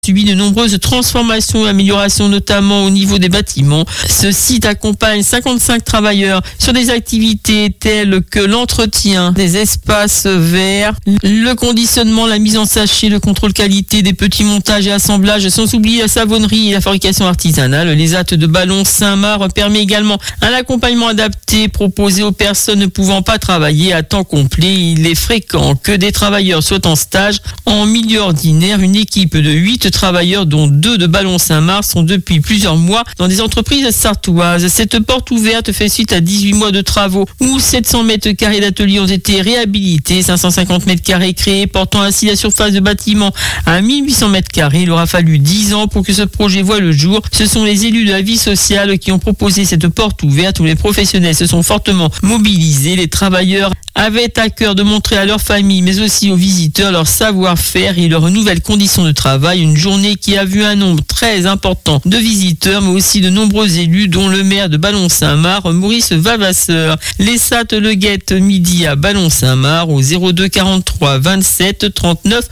subi de nombreuses transformations et améliorations, notamment au niveau des bâtiments. Ce site accompagne 55 travailleurs sur des activités telles que l'entretien des espaces verts, le conditionnement, la mise en sachet, le contrôle qualité, des petits montages et assemblages, sans oublier la savonnerie et la fabrication artisanale. Les AT de Ballons Saint-Marc permet également un accompagnement adapté proposé aux personnes ne pouvant pas travailler à temps complet. Il est fréquent que des travailleurs soient en stage en milieu ordinaire. Une équipe de 8 travailleurs, dont 2 de Ballons Saint-Marc, sont depuis plusieurs mois dans des entreprises sartoises. Cette porte ouverte fait suite à 18 mois de travaux où 700 mètres carrés d'ateliers ont été réhabilités, 550 mètres carrés créés, portant ainsi la surface de bâtiment à 1800 mètres carrés. Il aura fallu 10 ans pour que ce projet voie le jour. Ce sont les élus de la vie sociale qui ont proposé cette porte ouverte où les professionnels se sont fortement mobilisés. Les travailleurs avaient à cœur de montrer à leur famille, mais aussi aux visiteurs, leur savoir-faire et leurs nouvelles conditions de travail. Une journée qui a vu un nombre très important de visiteurs, mais aussi de nombreux élus, dont le maire de Ballons-Saint-Marc, Maurice Vavasseur. Les SAT le guettent midi à Ballons-Saint-Marc au 02 43 27 39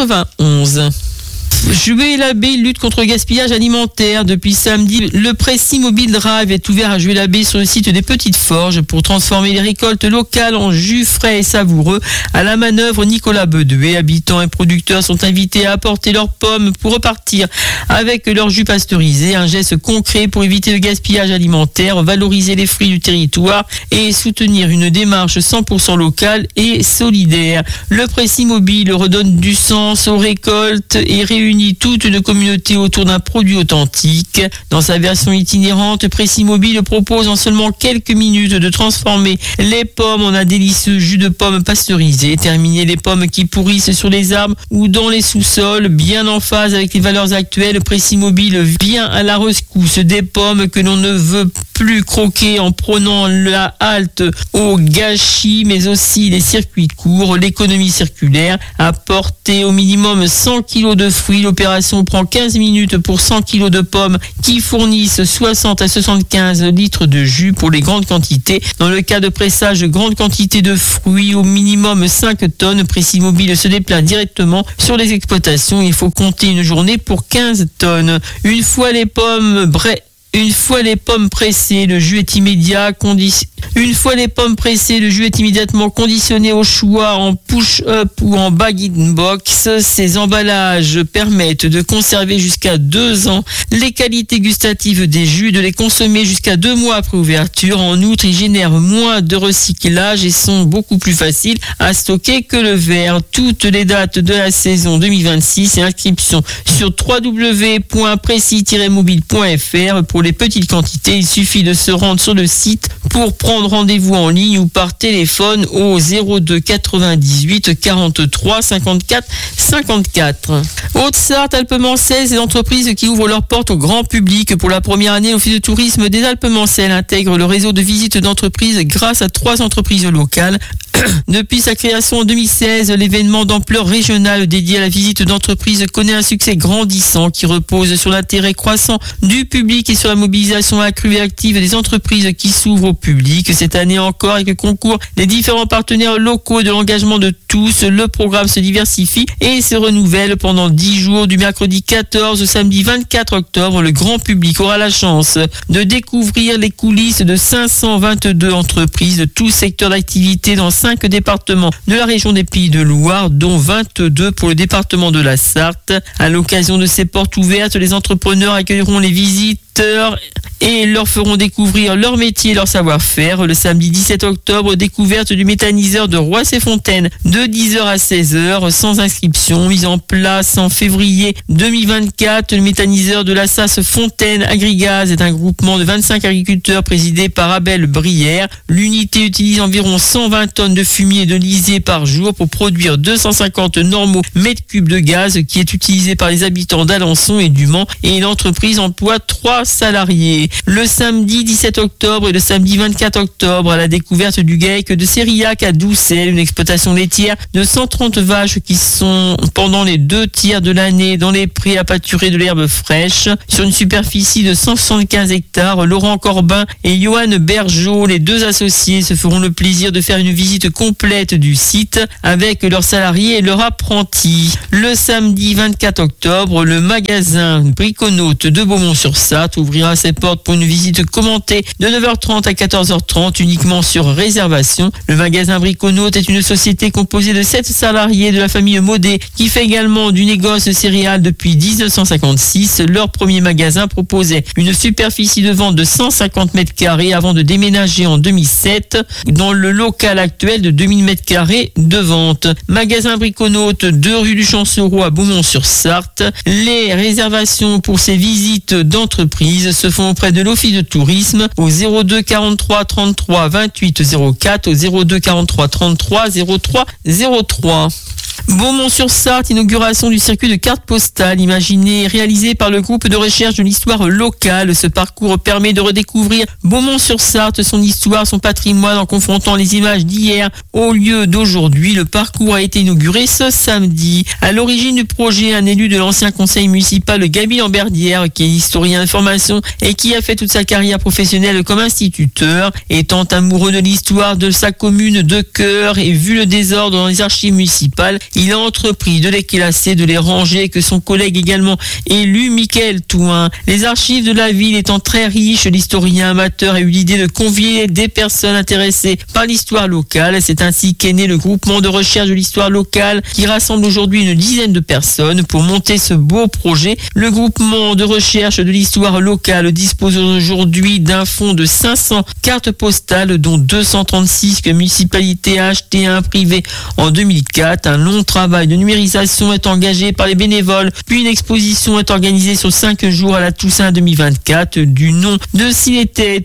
91. Juélabé lutte contre le gaspillage alimentaire. Depuis samedi, le Précis Mobile Drive est ouvert à Juélabé sur le site des Petites Forges pour transformer les récoltes locales en jus frais et savoureux. À la manœuvre, Nicolas Bedoué. Habitants et producteurs sont invités à apporter leurs pommes pour repartir avec leur jus pasteurisé. Un geste concret pour éviter le gaspillage alimentaire, valoriser les fruits du territoire et soutenir une démarche 100% locale et solidaire. Le Précis Mobile redonne du sens aux récoltes et réunit toute une communauté autour d'un produit authentique. Dans sa version itinérante, Précis Mobile propose en seulement quelques minutes de transformer les pommes en un délicieux jus de pommes pasteurisé, terminer les pommes qui pourrissent sur les arbres ou dans les sous-sols. Bien en phase avec les valeurs actuelles, Précis Mobile vient à la rescousse des pommes que l'on ne veut plus croquer en prenant la halte au gâchis, mais aussi les circuits courts, l'économie circulaire. Apporter au minimum 100 kg de fruits. L'opération prend 15 minutes pour 100 kg de pommes qui fournissent 60 à 75 litres de jus pour les grandes quantités. Dans le cas de pressage de grandes quantités de fruits, au minimum 5 tonnes, Précis Mobile se déplace directement sur les exploitations. Il faut compter une journée pour 15 tonnes. Une fois les pommes pressées, le jus est immédiatement conditionné au choix en push-up ou en bag-in-box. Ces emballages permettent de conserver jusqu'à 2 ans les qualités gustatives des jus, de les consommer jusqu'à 2 mois après ouverture. En outre, ils génèrent moins de recyclage et sont beaucoup plus faciles à stocker que le verre. Toutes les dates de la saison 2026 et inscription sur www.precis-mobile.fr. Pour les petites quantités, il suffit de se rendre sur le site pour prendre rendez-vous en ligne ou par téléphone au 02 98 43 54 54. Haute-Sarthe, Alpes-Mancelles, les entreprises qui ouvrent leurs portes au grand public. Pour la première année, l'Office de tourisme des Alpes-Mancelles intègre le réseau de visites d'entreprises grâce à 3 entreprises locales. Depuis sa création en 2016, l'événement d'ampleur régionale dédié à la visite d'entreprise connaît un succès grandissant qui repose sur l'intérêt croissant du public et sur la mobilisation accrue et active des entreprises qui s'ouvrent au public. Cette année encore, avec le concours des différents partenaires locaux et de l'engagement de tous, le programme se diversifie et se renouvelle pendant 10 jours du mercredi 14 au samedi 24 octobre. Le grand public aura la chance de découvrir les coulisses de 522 entreprises de tous secteurs d'activité dans 5 départements de la région des Pays de Loire, dont 22 pour le département de la Sarthe. À l'occasion de ces portes ouvertes, les entrepreneurs accueilleront les visiteurs et leur feront découvrir leur métier et leur savoir-faire. Le samedi 17 octobre, découverte du méthaniseur de Roissy-Fontaine de 10h à 16h sans inscription. Mise en place en février 2024, le méthaniseur de la SAS Fontaine Agrigaz est un groupement de 25 agriculteurs présidé par Abel Brière. L'unité utilise environ 120 tonnes de fumier et de lisier par jour pour produire 250 normaux mètres cubes de gaz qui est utilisé par les habitants d'Alençon et du Mans, et l'entreprise emploie 3 salariés. Le samedi 17 octobre et le samedi 24 octobre, à la découverte du GAEC de Sérillac à Doucel, une exploitation laitière de 130 vaches qui sont pendant les 2 tiers de l'année dans les prés à pâturer de l'herbe fraîche sur une superficie de 175 hectares. Laurent Corbin et Johan Bergeau, les 2 associés, se feront le plaisir de faire une visite visite complète du site avec leurs salariés et leurs apprentis. Le samedi 24 octobre, le magasin Briconaute de Beaumont-sur-Sarthe ouvrira ses portes pour une visite commentée de 9h30 à 14h30 uniquement sur réservation. Le magasin Briconaute est une société composée de 7 salariés de la famille Maudet qui fait également du négoce céréales depuis 1956. Leur premier magasin proposait une superficie de vente de 150 mètres carrés avant de déménager en 2007 dans le local actuel de 2000 mètres carrés de vente. Magasin Briconaute, 2 rue du Chancereau à Beaumont-sur-Sarthe. Les réservations pour ces visites d'entreprise se font auprès de l'Office de tourisme au 02 43 33 28 04 au 02 43 33 03 03. Beaumont-sur-Sarthe, inauguration du circuit de cartes postales imaginé et réalisé par le groupe de recherche de l'histoire locale. Ce parcours permet de redécouvrir Beaumont-sur-Sarthe, son histoire, son patrimoine en confrontant les images d'hier au lieu d'aujourd'hui. Le parcours a été inauguré ce samedi. À l'origine du projet, un élu de l'ancien conseil municipal, Gaby Lamberdière, qui est historien d'information et qui a fait toute sa carrière professionnelle comme instituteur. Étant amoureux de l'histoire de sa commune de cœur et vu le désordre dans les archives municipales, il a entrepris de les classer, de les ranger, que son collègue également élu, Michael Touin. Les archives de la ville étant très riches, l'historien amateur a eu l'idée de convier des personnes intéressées par l'histoire locale. C'est ainsi qu'est né le groupement de recherche de l'histoire locale qui rassemble aujourd'hui une dizaine de personnes pour monter ce beau projet. Le groupement de recherche de l'histoire locale dispose aujourd'hui d'un fonds de 500 cartes postales, dont 236 que la municipalité a acheté à un privé en 2004. Un long travail de numérisation est engagé par les bénévoles, puis une exposition est organisée sur 5 jours à la Toussaint 2024 du nom de S'il était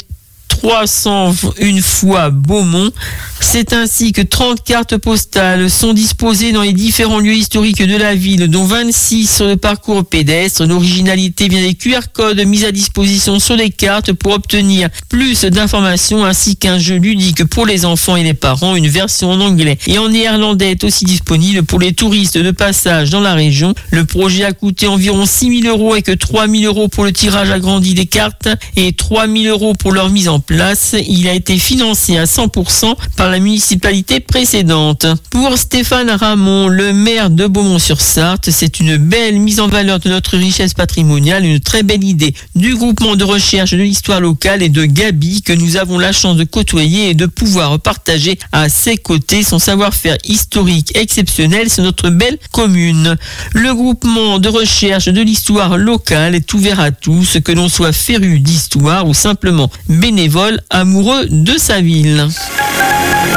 301 fois Beaumont. C'est ainsi que 30 cartes postales sont disposées dans les différents lieux historiques de la ville, dont 26 sur le parcours pédestre. L'originalité vient des QR codes mis à disposition sur les cartes pour obtenir plus d'informations, ainsi qu'un jeu ludique pour les enfants et les parents. Une version en anglais et en néerlandais est aussi disponible pour les touristes de passage dans la région. Le projet a coûté environ 6 000 € et que 3 000 € pour le tirage agrandi des cartes et 3 000 € pour leur mise en place. Il a été financé à 100% par la municipalité précédente. Pour Stéphane Ramon, le maire de Beaumont-sur-Sarthe, c'est une belle mise en valeur de notre richesse patrimoniale, une très belle idée du groupement de recherche de l'histoire locale et de Gaby que nous avons la chance de côtoyer et de pouvoir partager à ses côtés son savoir-faire historique exceptionnel sur notre belle commune. Le groupement de recherche de l'histoire locale est ouvert à tous, que l'on soit féru d'histoire ou simplement bénévole amoureux de sa ville.